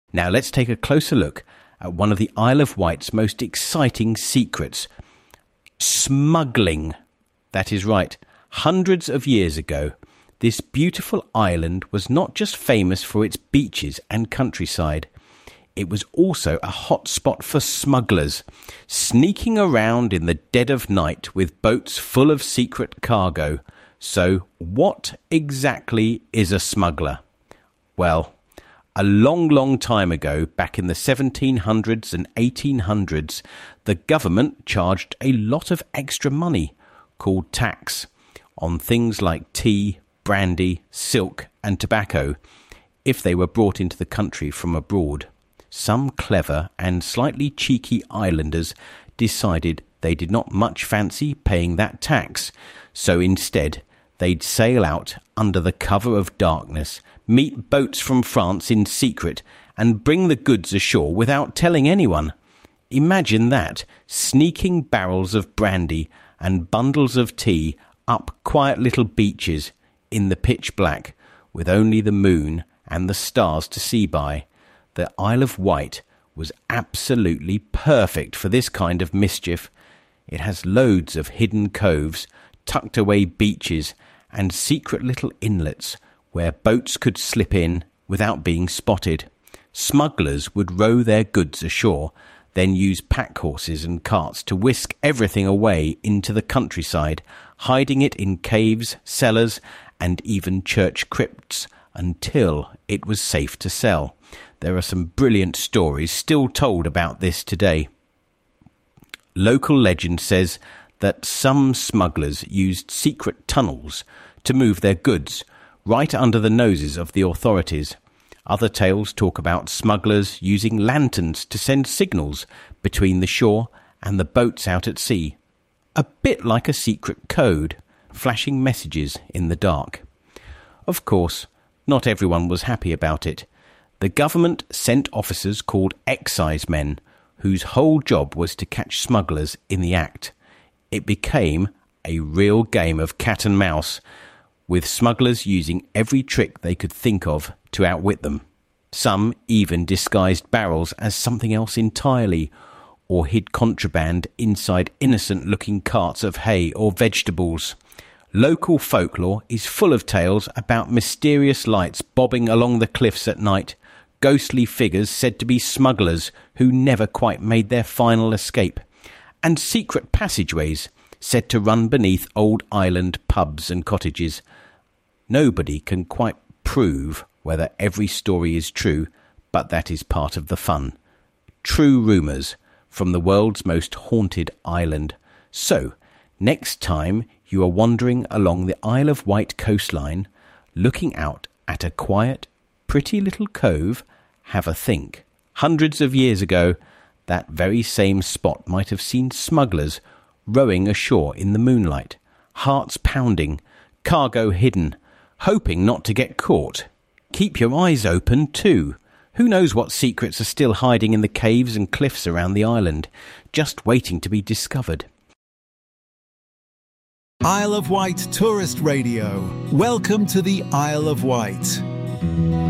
Now let's take a closer look at one of the Isle of Wight's most exciting secrets. Smuggling. That is right. Hundreds of years ago, this beautiful island was not just famous for its beaches and countryside. It was also a hot spot for smugglers, sneaking around in the dead of night with boats full of secret cargo. So, what exactly is a smuggler? Well, a long time ago, back in the 1700s and 1800s, the government charged a lot of extra money, called tax, on things like tea, brandy, silk and tobacco, if they were brought into the country from abroad. Some clever and slightly cheeky islanders decided they did not much fancy paying that tax, so instead they'd sail out under the cover of darkness, meet boats from France in secret, and bring the goods ashore without telling anyone. Imagine that, sneaking barrels of brandy and bundles of tea up quiet little beaches in the pitch black, with only the moon and the stars to see by. The Isle of Wight was absolutely perfect for this kind of mischief. It has loads of hidden coves, tucked away beaches, and secret little inlets where boats could slip in without being spotted. Smugglers would row their goods ashore, then use pack horses and carts to whisk everything away into the countryside, hiding it in caves, cellars, and even church crypts until it was safe to sell. There are some brilliant stories still told about this today. Local legend says that some smugglers used secret tunnels to move their goods right under the noses of the authorities. Other tales talk about smugglers using lanterns to send signals between the shore and the boats out at sea. A bit like a secret code, flashing messages in the dark. Of course, not everyone was happy about it. The government sent officers called excisemen, whose whole job was to catch smugglers in the act. It became a real game of cat and mouse, with smugglers using every trick they could think of to outwit them. Some even disguised barrels as something else entirely, or hid contraband inside innocent-looking carts of hay or vegetables. Local folklore is full of tales about mysterious lights bobbing along the cliffs at night, ghostly figures said to be smugglers who never quite made their final escape, and secret passageways said to run beneath old island pubs and cottages. Nobody can quite prove whether every story is true, but that is part of the fun. True rumours from the world's most haunted island. So, next time you are wandering along the Isle of Wight coastline, looking out at a quiet, pretty little cove, have a think. Hundreds of years ago, that very same spot might have seen smugglers rowing ashore in the moonlight, hearts pounding, cargo hidden, hoping not to get caught. Keep your eyes open too. Who knows what secrets are still hiding in the caves and cliffs around the island, just waiting to be discovered. Isle of Wight Tourist Radio. Welcome to the Isle of Wight.